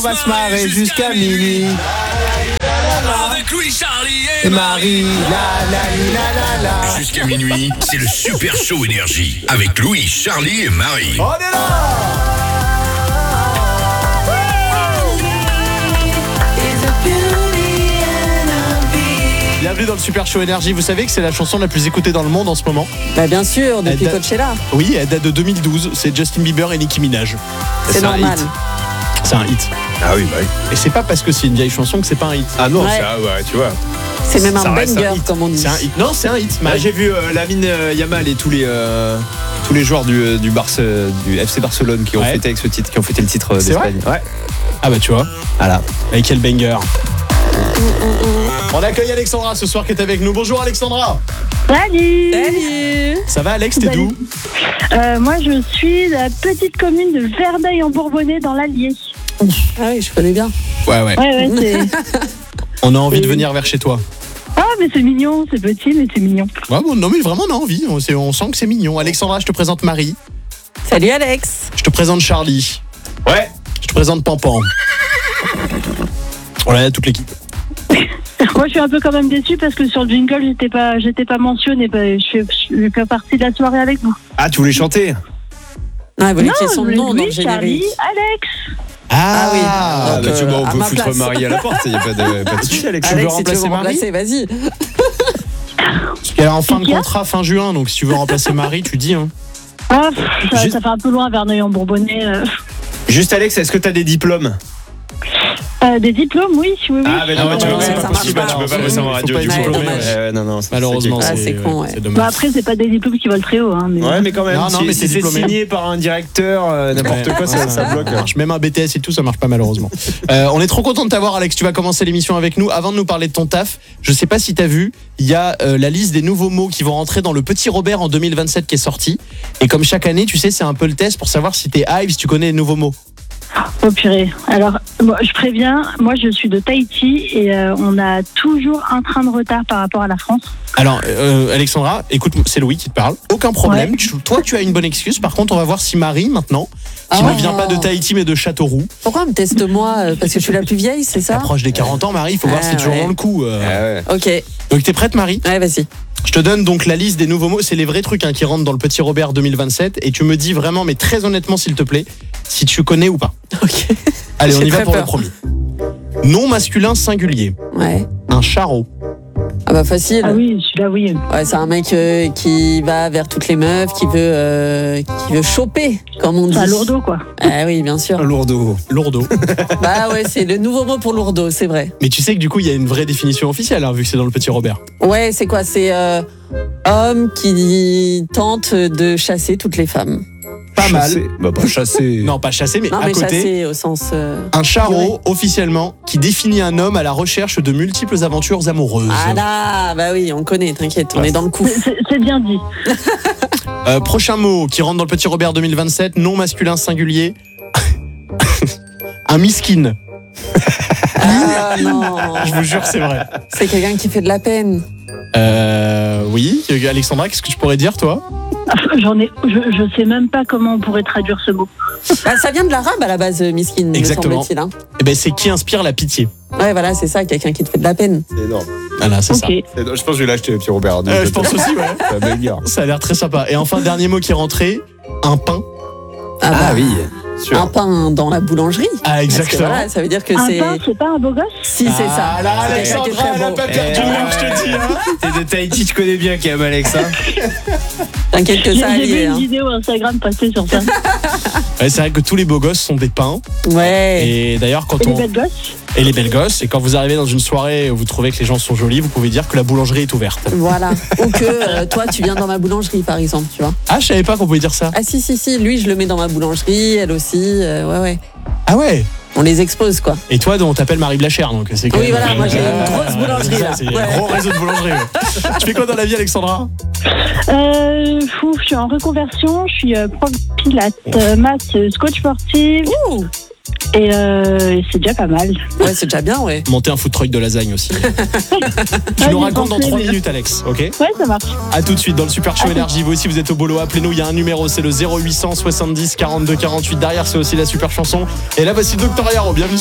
va se marrer jusqu'à minuit. Avec Louis, Charlie Et Marie, la. Jusqu'à minuit, c'est le Super Show Énergie. Avec Louis, Charlie et Marie. On est là. Bienvenue dans le Super Show Énergie. Vous savez que c'est la chanson la plus écoutée dans le monde en ce moment? Bah bien sûr, depuis Coachella. Oui, elle date de 2012. C'est Justin Bieber et Nicki Minaj. C'est normal. C'est un hit. Ah oui, bah oui. Et c'est pas parce que c'est une vieille chanson que c'est pas un hit. Ah non, Ouais. ça, ouais, tu vois. C'est même Ça un reste banger, un hit. comme on dit. C'est un hit. Non, c'est un hit. Bah, j'ai vu Lamine Yamal et tous les joueurs du FC Barcelone qui ont Ouais. fêté avec ce titre, qui ont fêté le titre C'est d'Espagne. Ouais. Ah bah tu vois. Voilà. Et quel banger. On accueille Alexandra ce soir qui est avec nous. Bonjour Alexandra. Salut. Salut. Ça va Alex, t'es d'où? Moi, je suis de la petite commune de Verneuil en Bourbonnais dans l'Allier. Ah oui, je connais bien. Ouais. Ouais, c'est... On a envie de venir vers chez toi. Ah, mais c'est mignon, c'est petit, mais c'est mignon. Ouais, bon, non mais vraiment on a envie. On sent que c'est mignon. Alexandra, je te présente Marie. Salut Alex. Je te présente Charlie. Ouais. Je te présente Pampan. Voilà, toute l'équipe. Moi, je suis un peu quand même déçue parce que sur le jingle, j'étais pas mentionnée. Je fais partie de la soirée avec vous. Ah, tu voulais chanter? Ah, vous voulez Non, qu'il y ait son nom dans le Louis, Charlie, générique. Alex. Ah oui. Ah, Donc, bah, tu vois, on à peut ma foutre place. Marie à la porte, il n'y a pas de souci, Alex. Tu veux Alex, si tu veux remplacer me Marie remplacer, vas-y. Parce qu'elle est en fin de C'est bien. contrat fin juin, donc si tu veux remplacer Marie, tu dis hein. Ah, ça Juste- fait un peu loin, Verneuil en Bourbonnais. Juste, Alex, est-ce que tu as des diplômes? Des diplômes, oui. Ah, mais non, ouais, tu ouais, vois, c'est ça pas marche possible, pas, tu peux pas alors. passer en Faut radio pas du être coup. dommage. Non, non, c'est Malheureusement, ça Ah, qui est- c'est con, ouais. c'est Bah, dommage. après, c'est pas des diplômes qui volent très haut. Hein, mais... Ouais, mais quand même, Non, mais si c'est c'est diplômé. signé par un directeur, n'importe quoi, ça bloque. marche. Même un BTS et tout, ça marche pas malheureusement. On est trop content de t'avoir, Alex. Tu vas commencer l'émission avec nous. Avant de nous parler de ton taf, je sais pas si t'as vu, il y a la liste des nouveaux mots qui vont rentrer dans le Petit Robert en 2027 qui est sorti. Et comme chaque année, tu sais, c'est un peu le test pour savoir si t'es hype, si tu connais les nouveaux mots. Oh purée. Alors, moi, je préviens, moi je suis de Tahiti et on a toujours un train de retard par rapport à la France. Alors, Alexandra, écoute, c'est Louis qui te parle. Aucun problème. Ouais. Toi, tu as une bonne excuse. Par contre, on va voir si Marie, maintenant, qui Ah. ne vient pas de Tahiti mais de Châteauroux, Pourquoi on me teste moi parce que je suis la plus vieille, c'est ça? approche des 40 ans, Marie, il faut voir si t'es toujours ouais. dans le coup. Ah ouais. Ok. Donc, t'es prête, Marie? Ouais, vas-y. Je te donne donc la liste des nouveaux mots. C'est les vrais trucs qui rentrent dans le Petit Robert 2027. Et tu me dis vraiment, mais très honnêtement, s'il te plaît, si tu connais ou pas. Ok. Allez, on J'ai y va très pour le peur. premier. Nom masculin singulier. Ouais. Un charreau. Ah bah facile. Ah oui, celui-là, oui. Ouais, c'est un mec qui va vers toutes les meufs, qui veut choper, comme on dit. Un lourdeau, quoi. Ah oui, bien sûr. Un lourdeau. Lourdeau. Bah ouais, c'est le nouveau mot pour lourdeau, c'est vrai. Mais tu sais que du coup, il y a une vraie définition officielle, hein, vu que c'est dans le Petit Robert. Ouais, c'est quoi? C'est homme qui tente de chasser toutes les femmes. Pas mal. Chasser. Bah, pas chasser. Non, pas chasser, mais Non, à mais côté. chasser au sens. Un charreau, officiellement, qui définit un homme à la recherche de multiples aventures amoureuses. Ah là, bah oui, on connaît, t'inquiète, on est dans le coup. C'est bien dit. Prochain mot qui rentre dans le Petit Robert 2027, nom masculin singulier. Un miskin. Ah non, Je vous jure, c'est vrai. c'est quelqu'un qui fait de la peine. Oui, Alexandra, qu'est-ce que tu pourrais dire, toi? Je sais même pas comment on pourrait traduire ce mot. Bah, ça vient de l'arabe à la base, miskin, Exactement. me semble-t-il. Hein. Eh ben, c'est qui inspire la pitié. Ouais, voilà, c'est ça, quelqu'un qui te fait de la peine. C'est énorme. Voilà, c'est Ok. ça. Je pense que je vais l'acheter, Pierre Robert. Je pense aussi, ouais. C'est un banger. Ça a l'air très sympa. Et enfin, dernier mot qui est rentré, un pain. Ah, bah, oui. Sûr. un pain dans la boulangerie. Ah, Parce que exactement. voilà, ça veut dire que Un c'est. pain, c'est pas un beau gosse? Si, c'est ça. Ah là, C'est quelqu'un qui est Alexandra, très elle a beau. pas perdu, je te dis. Hein. T'es de Tahiti, tu connais bien quand même, Alex. Hein. T'inquiète que J'ai ça vu allié. une Hein. vidéo Instagram passer sur ça. Ouais, c'est vrai que tous les beaux gosses sont des pains. Ouais. Et d'ailleurs, quand Et les on. bêtes gosses? Et les belles gosses. Et quand vous arrivez dans une soirée où vous trouvez que les gens sont jolis, vous pouvez dire que la boulangerie est ouverte. Voilà. Ou que toi, tu viens dans ma boulangerie, par exemple, tu vois. Ah, je savais pas qu'on pouvait dire ça. Ah si, lui, je le mets dans ma boulangerie, elle aussi. Ouais. Ah ouais. On les expose, quoi. Et toi, on t'appelle Marie Blachère, donc c'est quand Oui, même- voilà, moi j'ai une grosse boulangerie, là. C'est Ouais. un gros réseau de boulangerie. Ouais. Tu fais quoi dans la vie, Alexandra? Je suis en reconversion, je suis prof de pilates, maths, coach sportive Ouh. et c'est déjà pas mal. Ouais, c'est déjà bien, ouais. Monter un food truck de lasagne aussi. Tu Ouais, nous j'ai racontes dans pensé, 3 mais- minutes, Alex, ok? Ouais, ça marche. A tout de suite dans le Super Show Énergie. Vous aussi, vous êtes au boulot, appelez-nous. Il y a un numéro, c'est le 0800 70 42 48. Derrière, c'est aussi la super chanson. Et là, voici Dr Yaro. Bienvenue.